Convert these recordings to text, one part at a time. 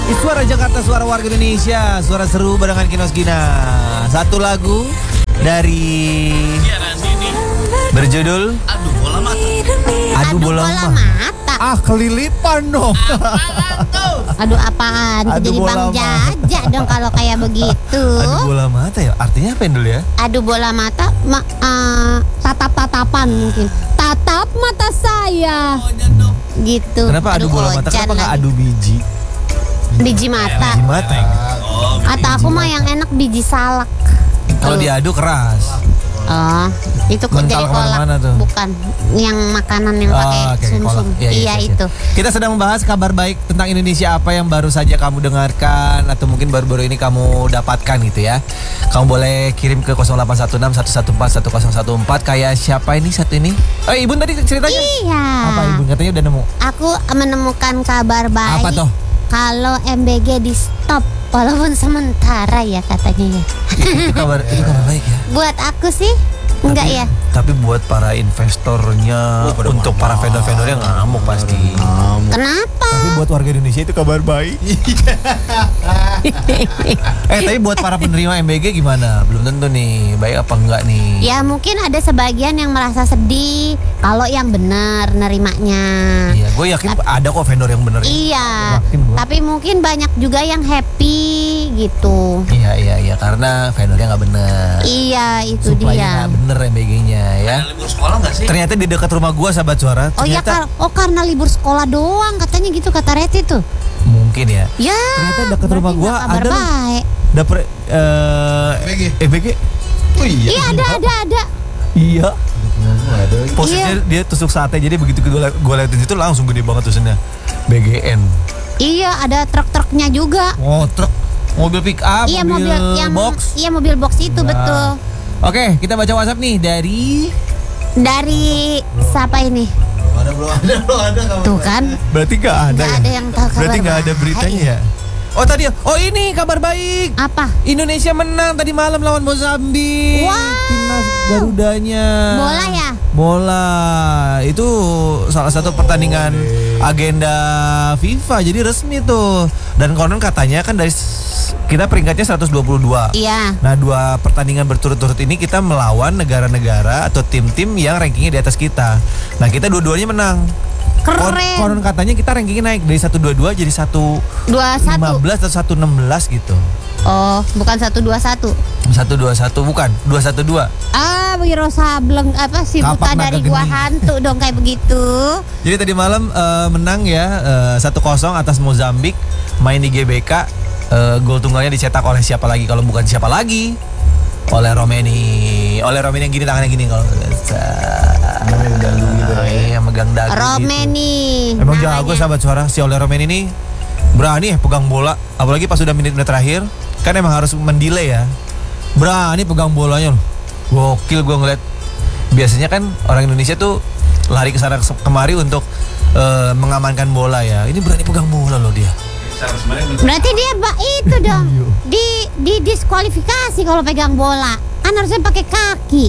Suara Jakarta, suara warga Indonesia, suara seru barengan Kinos Gina. Satu lagu dari berjudul Aduh bola mata. Aduh bola mata. Ah, kelilipan dong. Aduh apaan? Aduh, Jadi bola Bang Jaja dong kalau kayak begitu. Aduh bola mata ya. Artinya apa dulu ya? Aduh bola mata, tatap-tatapan mungkin. Tatap mata saya. Gitu. Kenapa aduh bola mata? Kenapa nggak adu biji? Biji mata. Biji mata. Atau aku mah yang enak biji salak. Kalau diadu keras. Oh, itu kok Mental jadi kolak. kemana-mana tuh. Bukan yang makanan yang pakai oke, sumsum. kolak. Iya, Itu. Kita sedang membahas kabar baik tentang Indonesia apa yang baru saja kamu dengarkan atau mungkin baru-baru ini kamu dapatkan gitu ya. Kamu boleh kirim ke 0816 114 1014 kayak siapa ini satu ini? Oh, Ibu tadi ceritanya. Iya. Apa Ibu katanya udah nemu? Aku menemukan kabar baik. Apa tuh? Kalau MBG di stop walaupun sementara ya katanya ya. Itu kabar baik ya. Buat aku sih enggak ya. Tapi buat para investornya, untuk para vendor-vendornya ngamuk pasti. Kenapa? Tapi buat warga Indonesia itu kabar baik. Tapi buat para penerima MBG gimana? Belum tentu nih, baik apa enggak nih? Ya mungkin ada sebagian yang merasa sedih kalau yang benar nerimanya. Iya, gue yakin ada kok vendor yang bener. Iya. Yakin gua. Tapi mungkin banyak juga yang happy gitu. Iya, karena vendornya nggak bener. Iya, itu Supply-nya dia. nggak bener MBG-nya ya. Libur sekolah nggak sih? Ternyata di dekat rumah gua sahabat suara. Oh iya, karena libur sekolah doang katanya gitu kata Reti tuh. Mungkin ya. Ya. Ternyata dekat berarti rumah gua nggak kabar ada loh. baik. Dapet MBG. Oh iya. Iya ada. Iya. Posisinya dia tusuk sate, jadi begitu gue liatin itu langsung gede banget tulisannya BGN. Iya, ada truk-truknya juga. Oh, truk, mobil pick up, Iya, mobil yang box. Iya, mobil box itu Nah. betul. Oke, kita baca WhatsApp nih Dari siapa ini? Belum ada. Tuh kan. Berarti nggak ada. Nggak ya? ada yang tahu kabar Berarti nggak ada baik. beritanya ya? Oh tadi, ini kabar baik. Apa? Indonesia menang tadi malam lawan Mozambik. Wow. Timnas Garudanya. Bola ya? Bola. Itu salah satu pertandingan agenda FIFA. Jadi resmi tuh. Dan konon katanya kan dari kita peringkatnya 122. Iya. Nah, 2 pertandingan berturut-turut ini kita melawan negara-negara atau tim-tim yang rankingnya di atas kita. Nah, kita dua-duanya menang. Keren. Konon katanya kita rankingnya naik dari 122 jadi 21. 115 atau 116 gitu. Oh, bukan 121. 121 bukan, 212. Wiro Sableng apa sih Kapak buta naga dari gua geni. hantu dong kayak begitu. Jadi tadi malam menang ya 1-0 atas Mozambik, main di GBK. Gol tunggalnya dicetak oleh siapa lagi kalau bukan siapa lagi? Oleh Romeni. Oleh Romeni yang gini tangannya gini kalau iya, megang dagu Romeni. gitu. Emang namanya. jago sahabat suara si Oleh Romeni ini berani ya pegang bola, apalagi pas udah menit-menit terakhir kan emang harus mendelay ya. Berani pegang bolanya loh. Gokil gue ngeliat. Biasanya kan orang Indonesia tuh lari ke sana kemari untuk mengamankan bola ya. Ini berani pegang bola loh dia. Berarti dia itu dong. Di diskualifikasi kalau pegang bola. Kan harusnya pakai kaki.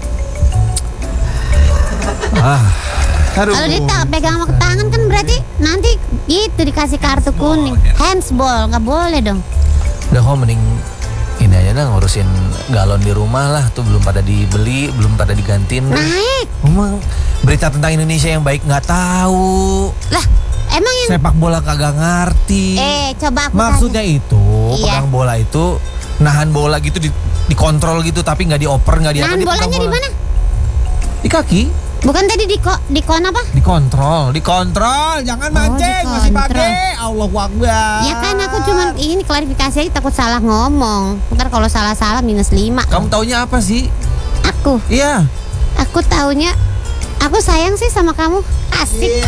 Aduh. Kalau dia pegang sama tangan kan berarti nanti gitu dikasih kartu kuning. Handsball nggak boleh dong. Udah kok mending ini aja dah ngurusin galon di rumah lah. Tuh belum pada dibeli, belum pada digantiin. Naik. Emang berita tentang Indonesia yang baik nggak tahu. Lah, emang yang Sepak bola kagak ngerti. coba aku Maksudnya itu Iya. pegang bola itu nahan bola gitu dikontrol gitu tapi nggak dioper nggak tanya. diapa. Nahan dia bolanya pegang di bola. mana? Di kaki. Bukan tadi di kon apa? Dikontrol, jangan mancing masih dikontrol. pakai. Allahu Akbar. Ya kan aku cuman ini klarifikasi aja takut salah ngomong. Ntar kalau salah-salah -5. Kamu taunya apa sih? Aku Iya. taunya aku sayang sih sama kamu. Asik.